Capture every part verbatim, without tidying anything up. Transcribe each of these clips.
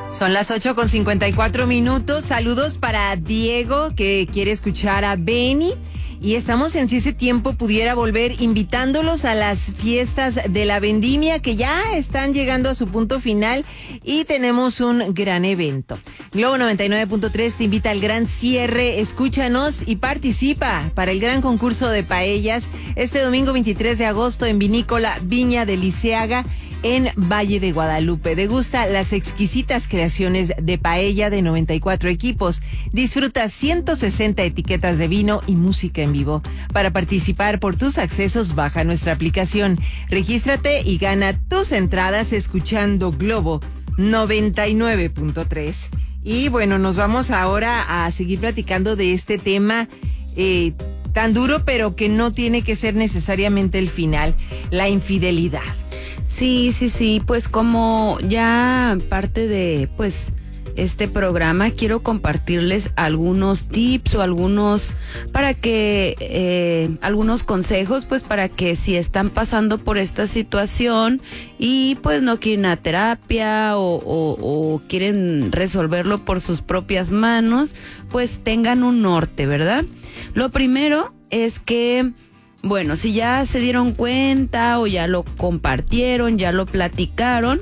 Son las ocho con cincuenta y cuatro minutos. Saludos para Diego, que quiere escuchar a Benny. Y estamos en Si ese tiempo pudiera volver, invitándolos a las fiestas de la vendimia, que ya están llegando a su punto final y tenemos un gran evento. Globo noventa y nueve punto tres te invita al gran cierre. Escúchanos y participa para el gran concurso de paellas este domingo veintitrés de agosto en Vinícola Viña de Liceaga, en Valle de Guadalupe. Degusta las exquisitas creaciones de paella de noventa y cuatro equipos. Disfruta ciento sesenta etiquetas de vino y música en vivo. Para participar por tus accesos, baja nuestra aplicación. Regístrate y gana tus entradas escuchando Globo noventa y nueve punto tres. Y bueno, nos vamos ahora a seguir platicando de este tema eh, tan duro, pero que no tiene que ser necesariamente el final: la infidelidad. Sí, sí, sí, pues como ya parte de pues este programa, quiero compartirles algunos tips o algunos para que eh, algunos consejos, pues para que si están pasando por esta situación y pues no quieren a terapia o, o, o quieren resolverlo por sus propias manos, pues tengan un norte, ¿verdad? Lo primero es que, bueno, si ya se dieron cuenta o ya lo compartieron, ya lo platicaron,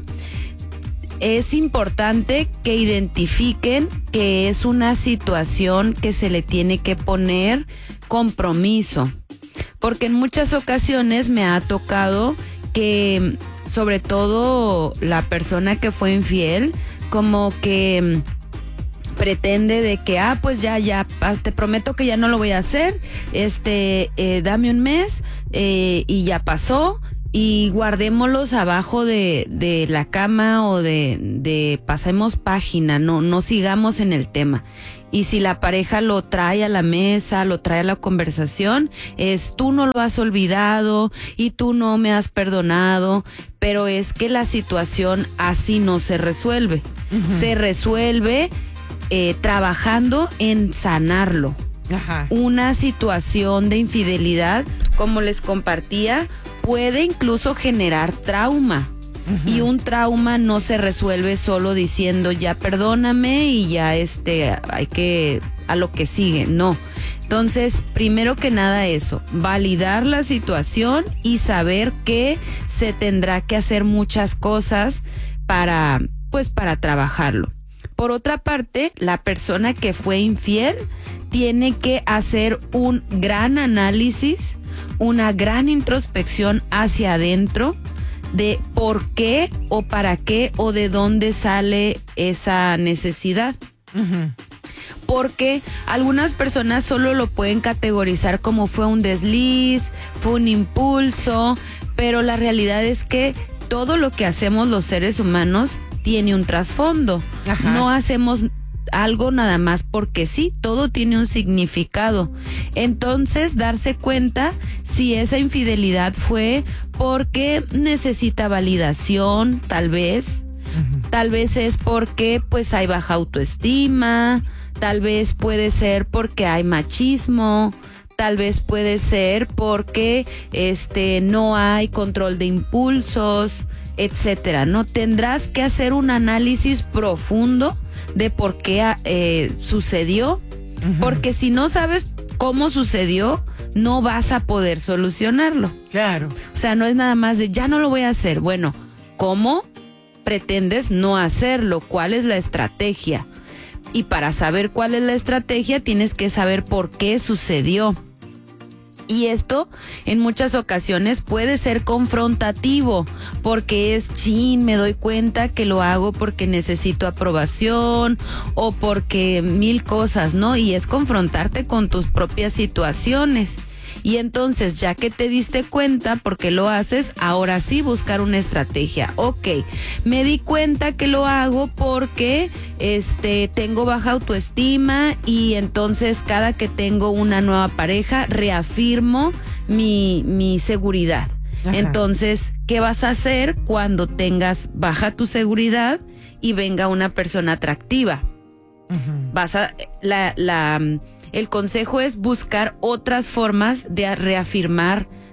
es importante que identifiquen que es una situación que se le tiene que poner compromiso. Porque en muchas ocasiones me ha tocado que, sobre todo la persona que fue infiel, como que pretende de que, ah, pues ya, ya, te prometo que ya no lo voy a hacer, este, eh, dame un mes, eh, y ya pasó, y guardémoslos abajo de, de la cama o de, de pasemos página, no, no sigamos en el tema. Y si la pareja lo trae a la mesa, lo trae a la conversación, es tú no lo has olvidado y tú no me has perdonado, pero es que la situación así no se resuelve. Uh-huh. Se resuelve Eh, trabajando en sanarlo. Ajá. Una situación de infidelidad, como les compartía, puede incluso generar trauma. Uh-huh. Y un trauma no se resuelve solo diciendo ya perdóname y ya este hay que a lo que sigue, no. Entonces, primero que nada eso, validar la situación y saber que se tendrá que hacer muchas cosas para, pues, para trabajarlo. Por otra parte, la persona que fue infiel tiene que hacer un gran análisis, una gran introspección hacia adentro de por qué o para qué o de dónde sale esa necesidad. Uh-huh. Porque algunas personas solo lo pueden categorizar como fue un desliz, fue un impulso, pero la realidad es que todo lo que hacemos los seres humanos tiene un trasfondo. Ajá. No hacemos algo nada más porque sí, todo tiene un significado. Entonces, darse cuenta si esa infidelidad fue porque necesita validación, tal vez. Uh-huh. Tal vez es porque pues hay baja autoestima, tal vez puede ser porque hay machismo, tal vez puede ser porque este no hay control de impulsos, etcétera, ¿no? Tendrás que hacer un análisis profundo de por qué eh, sucedió, uh-huh. Porque si no sabes cómo sucedió, no vas a poder solucionarlo. Claro. O sea, no es nada más de ya no lo voy a hacer. Bueno, ¿cómo pretendes no hacerlo? ¿Cuál es la estrategia? Y para saber cuál es la estrategia, tienes que saber por qué sucedió. Y esto en muchas ocasiones puede ser confrontativo, porque es, chin, me doy cuenta que lo hago porque necesito aprobación o porque mil cosas, ¿no? Y es confrontarte con tus propias situaciones. Y entonces, ya que te diste cuenta por qué lo haces, ahora sí buscar una estrategia. Ok, me di cuenta que lo hago porque este tengo baja autoestima y entonces cada que tengo una nueva pareja reafirmo mi, mi seguridad. Ajá. Entonces, ¿qué vas a hacer cuando tengas baja tu seguridad y venga una persona atractiva? Uh-huh. Vas a la la El consejo es buscar otras formas de reafirmar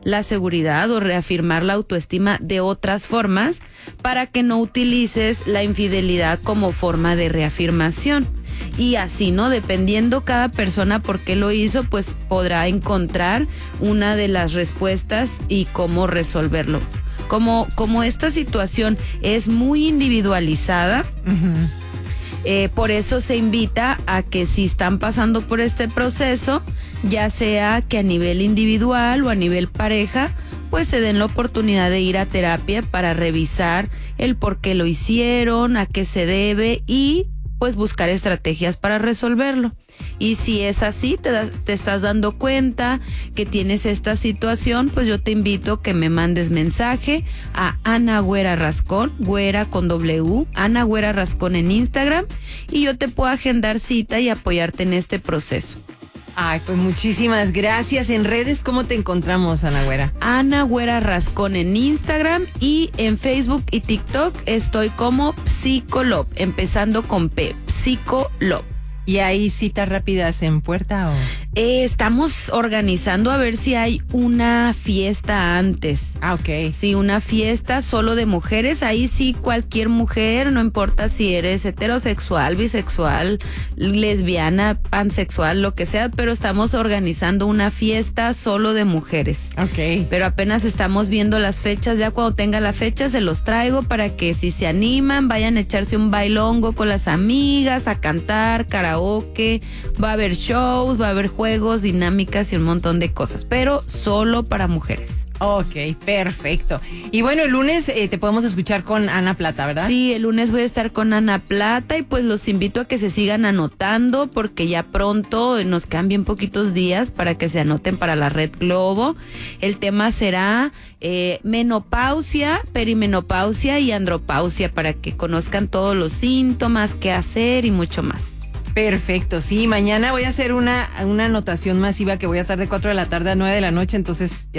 la seguridad o reafirmar la autoestima de otras formas para que no utilices la infidelidad como forma de reafirmación. Y así, ¿no? Dependiendo cada persona por qué lo hizo, pues podrá encontrar una de las respuestas y cómo resolverlo. Como, como esta situación es muy individualizada, uh-huh. eh, por eso se invita a que si están pasando por este proceso, ya sea que a nivel individual o a nivel pareja, pues se den la oportunidad de ir a terapia para revisar el por qué lo hicieron, a qué se debe y pues buscar estrategias para resolverlo. Y si es así, te, das, te estás dando cuenta que tienes esta situación, pues yo te invito que me mandes mensaje a Ana Güera Rascón, Güera con W, Ana Güera Rascón en Instagram, y yo te puedo agendar cita y apoyarte en este proceso. Ay, pues muchísimas gracias. En redes, ¿cómo te encontramos, Ana Güera? Ana Güera Rascón en Instagram, y en Facebook y TikTok estoy como Psicolob, empezando con P, Psicolob. ¿Y hay citas rápidas en puerta o...? Eh, estamos organizando a ver si hay una fiesta antes. Ah, ok. Sí, una fiesta solo de mujeres. Ahí sí, cualquier mujer, no importa si eres heterosexual, bisexual, lesbiana, pansexual, lo que sea, pero estamos organizando una fiesta solo de mujeres. Ok. Pero apenas estamos viendo las fechas. Ya cuando tenga la fecha se los traigo para que si se animan vayan a echarse un bailongo con las amigas, a cantar, karaoke, va a haber shows, va a haber juegos, dinámicas y un montón de cosas, pero solo para mujeres. Ok, perfecto. Y bueno, el lunes eh, te podemos escuchar con Ana Plata, ¿verdad? Sí, el lunes voy a estar con Ana Plata y pues los invito a que se sigan anotando porque ya pronto nos quedan bien poquitos días para que se anoten para la Red Globo. El tema será eh, menopausia, perimenopausia y andropausia para que conozcan todos los síntomas, qué hacer y mucho más. Perfecto, sí, mañana voy a hacer una, una anotación masiva que voy a estar de cuatro de la tarde a nueve de la noche, entonces ya